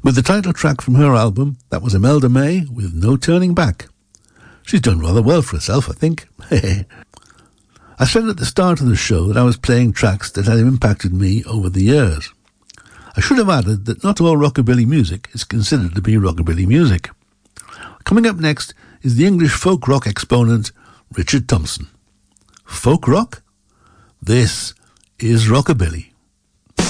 With the title track from her album, that was Imelda May with No Turning Back. She's done rather well for herself, I think. I said at the start of the show that I was playing tracks that had impacted me over the years. I should have added that not all rockabilly music is considered to be rockabilly music. Coming up next is the English folk rock exponent Richard Thompson. Folk rock? This is rockabilly.